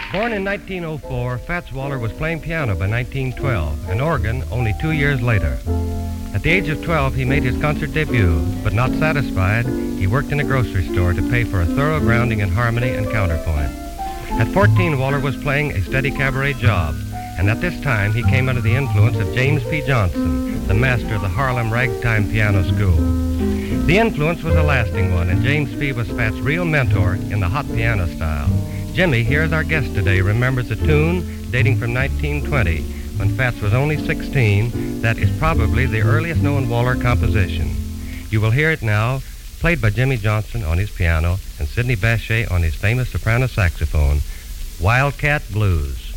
Born in 1904, Fats Waller was playing piano by 1912 and organ only 2 years later. At the age of 12, he made his concert debut, but not satisfied, he worked in a grocery store to pay for a thorough grounding in harmony and counterpoint. At 14, Waller was playing a steady cabaret job, and at this time he came under the influence of James P. Johnson, the master of the Harlem Ragtime Piano School. The influence was a lasting one, and James P. was Fats' real mentor in the hot piano style. Jimmy, here's our guest today, remembers a tune dating from 1920, when Fats was only 16, that is probably the earliest known Waller composition. You will hear it now, played by Jimmy Johnson on his piano and Sidney Bechet on his famous soprano saxophone, Wildcat Blues.